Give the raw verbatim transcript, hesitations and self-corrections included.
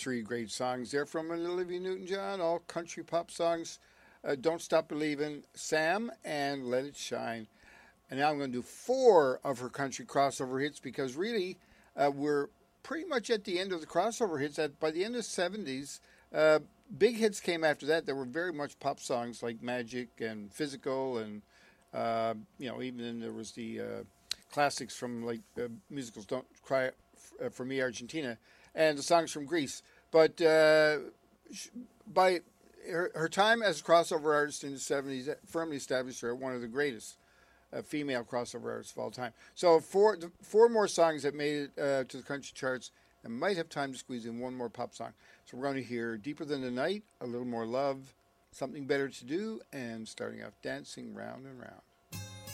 three great songs there from Olivia Newton-John, all country pop songs. Uh, Don't Stop Believin', Sam, and Let It Shine. And now I'm going to do four of her country crossover hits because really uh, we're pretty much at the end of the crossover hits. At by the end of the seventies, uh, big hits came after that. There were very much pop songs like Magic and Physical, and uh, you know, even then there was the uh, classics from like uh, musicals Don't Cry uh, for Me Argentina and the songs from Greece. But uh, by her, her time as a crossover artist in the seventies firmly established her one of the greatest uh, female crossover artists of all time. So four four more songs that made it uh, to the country charts and might have time to squeeze in one more pop song. So we're going to hear Deeper Than the Night, A Little More Love, Something Better to Do, and starting off Dancing Round and Round.